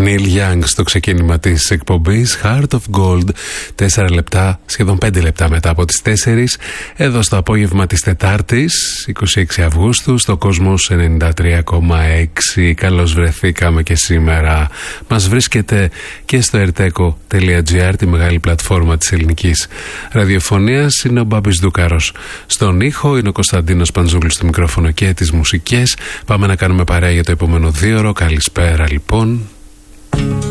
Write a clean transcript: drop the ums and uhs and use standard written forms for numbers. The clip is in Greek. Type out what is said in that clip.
Neil Young στο ξεκίνημα της εκπομπής Heart of Gold. 4 λεπτά, σχεδόν 5 λεπτά μετά από τις 4, εδώ στο απόγευμα της Τετάρτης 26 Αυγούστου στο Κόσμος 93,6. Καλώς βρεθήκαμε και σήμερα. Μας βρίσκεται και στο erteco.gr, τη μεγάλη πλατφόρμα της ελληνικής ραδιοφωνίας. Είναι ο Μπάμπης Δούκαρος στον ήχο, είναι ο Κωνσταντίνος Παντζούλης στο μικρόφωνο και τις μουσικές. Πάμε να κάνουμε παρέα για το επόμενο 2ωρο. Καλησπέρα λοιπόν.